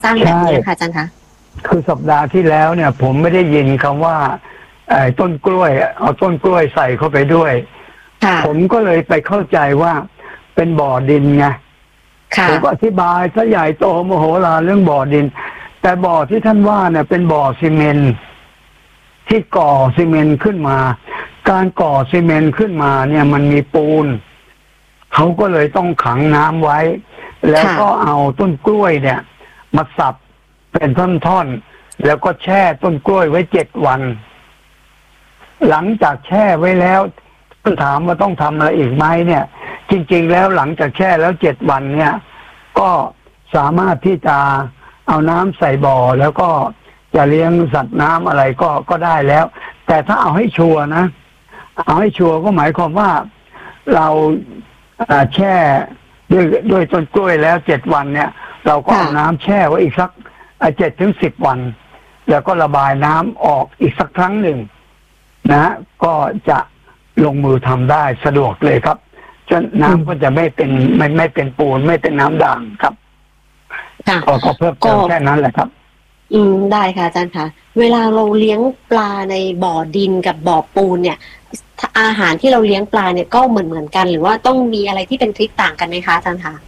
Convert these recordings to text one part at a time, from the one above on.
สร้างแบบนี้ค่ะอาจารย์คะคือสัปดาห์ที่แล้วเนี่ย ผมไม่ได้ยินคำว่าต้นกล้วยเอาต้นกล้วยใส่เข้าไปด้วยผมก็เลยไปเข้าใจว่าเป็นบ่อดินไงผมก็อธิบายซะใหญ่โตมโหฬารเรื่องบ่อดินแต่บ่อที่ท่านว่าเนี่ยเป็นบ่อซีเมนต์ที่ก่อซีเมนต์ขึ้นมาการก่อซีเมนต์ขึ้นมาเนี่ยมันมีปูนเขาก็เลยต้องขังน้ำไว้แล้วก็เอาต้นกล้วยเนี่ยมาสับเป็นท่อนๆแล้วก็แช่ต้นกล้วยไว้7 วันหลังจากแช่ไว้แล้วท่านถามว่าต้องทำอะไรอีกไหมเนี่ยจริงๆแล้วหลังจากแช่แล้ว7 วันเนี่ยก็สามารถที่จะเอาน้ำใส่บ่อแล้วก็จะเลี้ยงสัตว์น้ำอะไรก็ได้แล้วแต่ถ้าเอาให้ชัวร์นะเอาให้ชัวร์ก็หมายความว่าเราแช่ด้วยต้นกล้วยแล้ว7 วันเนี่ยเราก็เอาน้ำแช่ไว้อีกสัก7 ถึง 10 วันแล้วก็ระบายน้ำออกอีกสักครั้งหนึ่งนะก็จะลงมือทำได้สะดวกเลยครับจนน้ำก็จะไม่เป็นปูนไม่เป็นน้ำด่างครับก็เพิ่มเติมแค่นั้นแหละครับได้ค่ะอาจารย์คะเวลาเราเลี้ยงปลาในบ่อดินกับบ่อปูนเนี่ยอาหารที่เราเลี้ยงปลาเนี่ยก็เหมือนกันหรือว่าต้องมีอะไรที่เป็นทริคต่างกันไหมคะอาจารย์คะ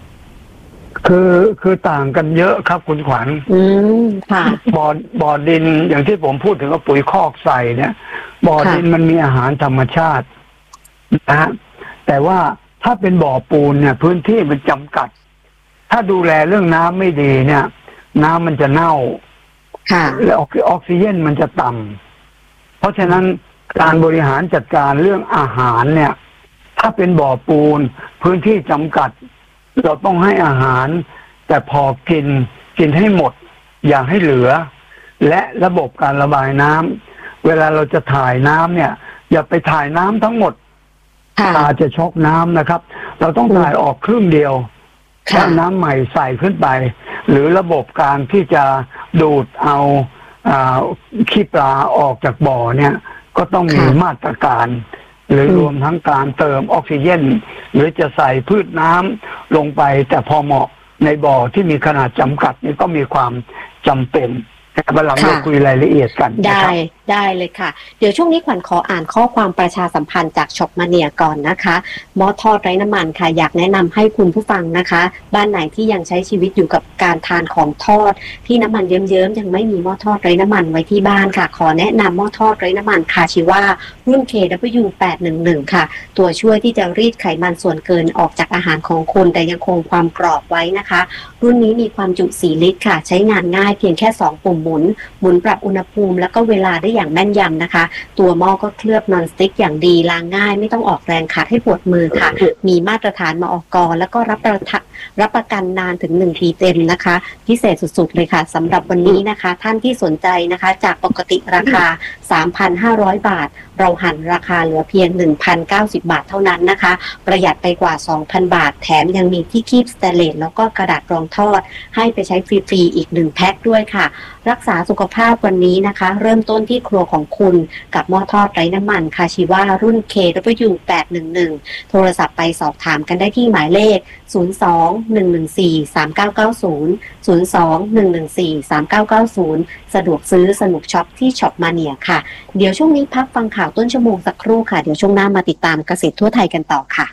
คือต่างกันเยอะครับคุณขวัญค่ะบ่อดินอย่างที่ผมพูดถึงว่าปุ๋ยคอกใส่เนี่ยบ่อดินมันมีอาหารธรรมชาตินะฮะแต่ว่าถ้าเป็นบ่อปูนเนี่ยพื้นที่มันจำกัดถ้าดูแลเรื่องน้ำไม่ดีเนี่ยน้ำมันจะเน่าและออกซิเจนมันจะต่ำเพราะฉะนั้นการบริหารจัดการเรื่องอาหารเนี่ยถ้าเป็นบ่อปูนพื้นที่จำกัดเราต้องให้อาหารแต่พอกินให้หมดอย่าให้เหลือและระบบการระบายน้ำเวลาเราจะถ่ายน้ำเนี่ยอย่าไปถ่ายน้ำทั้งหมดปลาจะช็อกน้ำนะครับเราต้องถ่ายออกครึ่งเดียวแล้วน้ำใหม่ใส่ขึ้นไปหรือระบบการที่จะดูดเอาขี้ปลาออกจากบ่อเนี่ยก็ต้องมีมาตรการหรือรวมทั้งการเติมออกซิเจนหรือจะใส่พืชน้ำลงไปแต่พอเหมาะในบ่อที่มีขนาดจำกัดนี่ก็มีความจำเป็นวันหลังเราคุยรายละเอียดกันได้เลยค่ะเดี๋ยวช่วงนี้ขวัญขออ่านข้อความประชาสัมพันธ์จากช็อปมาเนียก่อนนะคะหม้อทอดไร้น้ำมันค่ะอยากแนะนำให้คุณผู้ฟังนะคะบ้านไหนที่ยังใช้ชีวิตอยู่กับการทานของทอดที่น้ำมันเยิ้มๆยังไม่มีหม้อทอดไร้น้ำมันไว้ที่บ้านค่ะขอแนะนำหม้อทอดไร้น้ำมันคาชิวารุ่น KW811 ค่ะตัวช่วยที่จะรีดไขมันส่วนเกินออกจากอาหารของคุณแต่ยังคงความกรอบไว้นะคะรุ่นนี้มีความจุ4 ลิตรค่ะใช้งานง่ายเพียงแค่2 ปุ่มหมุนปรับอุณหภูมิแล้วก็เวลาได้อย่างแม่นยำนะคะตัวหม้อก็เคลือบนอนสติ๊กอย่างดีล้างง่ายไม่ต้องออกแรงขัดให้ปวดมือค่ะมีมาตรฐานมอก.แล้วก็รับประกันนานถึง1 ปีเต็มนะคะพิเศษสุดๆเลยค่ะสำหรับวันนี้นะคะท่านที่สนใจนะคะจากปกติราคา 3,500 บาทเราหันราคาเหลือเพียง 1,090 บาทเท่านั้นนะคะประหยัดไปกว่า 2,000 บาทแถมยังมีที่คีบสแตนเลสแล้วก็กระดาษรองทอดให้ไปใช้ฟรีๆอีก1 แพ็คด้วยค่ะรักษาสุขภาพวันนี้นะคะเริ่มต้นที่ครัวของคุณกับหม้อทอดไร้น้ำมันคาชิวารุ่น KW811 โทรศัพท์ไปสอบถามกันได้ที่หมายเลข 02-114-3990 02-114-3990 สะดวกซื้อสนุกช็อปที่ช็อปมาเนียค่ะเดี๋ยวช่วงนี้พักฟังข่าวต้นชั่วโมงสักครู่ค่ะเดี๋ยวช่วงหน้ามาติดตามเกษตรทั่วไทยกันต่อค่ะ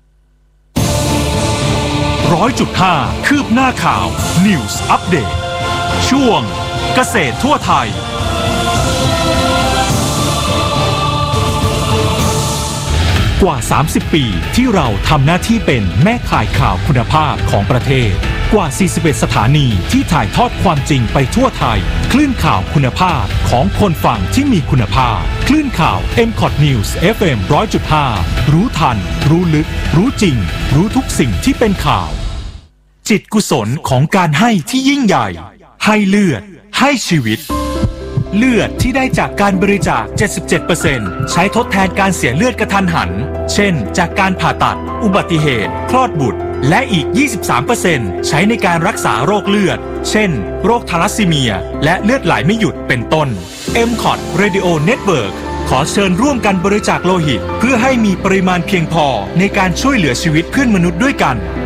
100.5 คืบหน้าข่าว News Update ช่วงเกษตรทั่วไทยกว่า30 ปีที่เราทำหน้าที่เป็นแม่ข่ายข่าวคุณภาพของประเทศกว่า41 สถานีที่ถ่ายทอดความจริงไปทั่วไทยคลื่นข่าวคุณภาพของคนฟังที่มีคุณภาพคลื่นข่าว MCOT News FM 100.5 รู้ทันรู้ลึกรู้จริงรู้ทุกสิ่งที่เป็นข่าวจิตกุศลของการให้ที่ยิ่งใหญ่ให้เลือดให้ชีวิตเลือดที่ได้จากการบริจาค 77% ใช้ทดแทนการเสียเลือดกระทันหันเช่นจากการผ่าตัดอุบัติเหตุคลอดบุตรและอีก 23% ใช้ในการรักษาโรคเลือดเช่นโรคทาลัสซีเมียและเลือดไหลไม่หยุดเป็นต้น MCOT Radio Network ขอเชิญร่วมกันบริจาคโลหิตเพื่อให้มีปริมาณเพียงพอในการช่วยเหลือชีวิตเพื่อนมนุษย์ด้วยกัน